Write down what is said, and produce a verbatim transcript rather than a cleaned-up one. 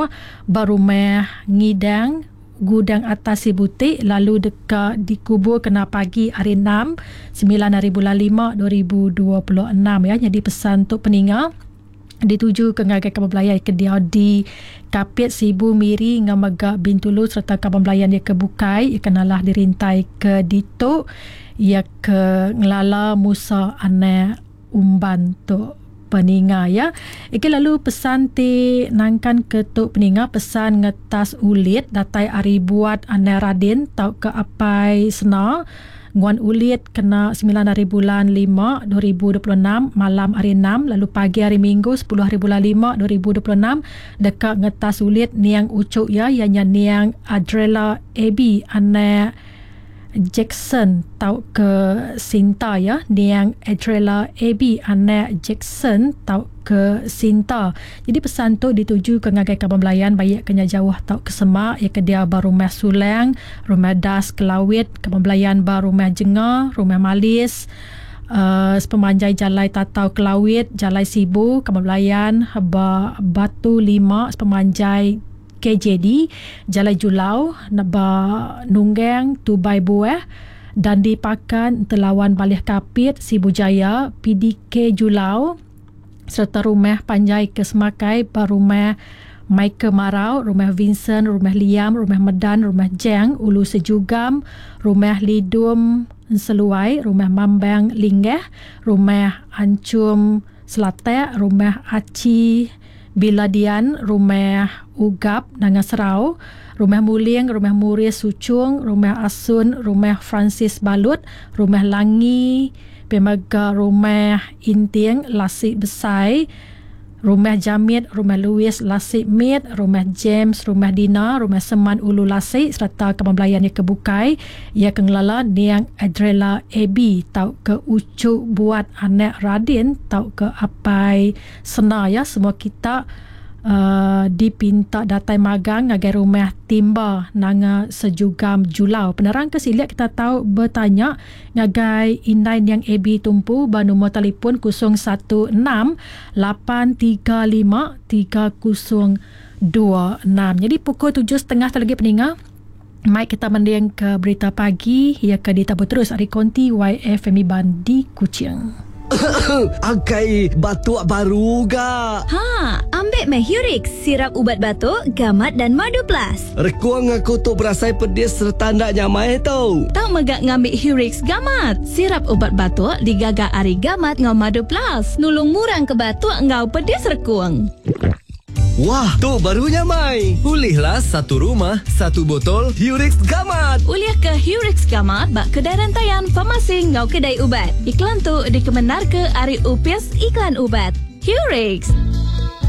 bawah, Barumah Ngidang, Gudang Atas Sibutik, lalu dekat dikubur kena pagi hari enam sembilan hari bulan lima dua ribu dua puluh enam ya. Jadi pesan untuk peningat dituju ke ngagai Kaban Belayan ke dia di Kapit Sibu Miri Ngamagak Bintulu serta Kaban Belayan dia ke Bukai ia kenalah dirintai ke Ditok ia ke Ngelala Musa Ane Umban tu peninga ya. Iki lalu pesan ti nangkan ketuk peninga pesan ngetas ulit datai ari buat ane Radin tau ke apai sena nguan ulit kena sembilan hari bulan lima dua ribu dua puluh enam malam hari enam lalu pagi hari Minggu sepuluh hari bulan lima dua ribu dua puluh enam dekat ngetas ulit niang ucuk ya ianya niang Adrela Abi ane Jackson tau ke Sinta ya. Niang Adrela Abi ane Jackson tau ke Sinta. Jadi pesan tu dituju ke ngagai Kaban Belayan baik kenya jauh tau ke Semak ya ke dia Barumah Suleng, Rumah Das Kelawit, Kaban Belayan Barumah Jengah, Rumah Malis, uh, sepemanjai Jalai Tatau Kelawit, Jalai Sibu, Kaban Belayan Ba Batu Lima, sepemanjai K J D, Jalai Julau, Naba Nunggeng, Tubai Bueh, dan di Pakan, Telawan Balih Kapit, Sibu Jaya, P D K Julau, serta Rumah Panjai ke Semakai, Barumah Michael Marau, Rumah Vincent, Rumah Liam, Rumah Medan, Rumah Jeng, Ulu Sejugam, Rumah Lidum Seluai, Rumah Mambang Linggeh, Rumah Ancum Selatek, Rumah Aci Biladian, Rumah Ugap Nangasrau, Rumah Muling, Rumah Muris Sucung, Rumah Asun, Rumah Francis Balut, Rumah Langi Pemaga, Rumah Inting Lasik Besai, Rumah Jamit, Rumah Louis Lasik Mid, Rumah James, Rumah Dina, Rumah Seman Ulu Lasik serta Kaban Belayan yang kebukai ia kengelala niang Adrela Abi tau ke ucuk buat anak Radin tau ke apai sena ya. Semua kita uh, dipinta datai magang ngagai rumah timba nanga Sejugam Julau. Penerang kesiliat kita tahu bertanya ngagai indai yang Abi tumpu ba nombor telefon kosong satu enam lapan tiga lima tiga kosong dua enam. Jadi pukul tujuh tiga puluh lagi peningat Mike kita mendiang ke berita pagi ia ke ditabur terus Ari Konti Y F M I Bandi Kuching. Akai batuk baru ga? Ha, ambek meh Hurix, sirap ubat batuk, gamat dan madu plus. Rekuang aku tu berasai pedis serta ndak nyamai tau. Tak megak ngambil Hurix gamat. Sirap ubat batuk digagak ari gamat ngau madu plus. Nulung murang ke batuk ngau pedis rekuang. Wah, tu barunya Mai. Pulihlah satu rumah, satu botol Hurix Gamat. Uliah ke Hurix Gamat bak kedai rantaian farmasi ngau kedai ubat. Iklan tu dikemenar ke Ari Upias Iklan Ubat. Hurix,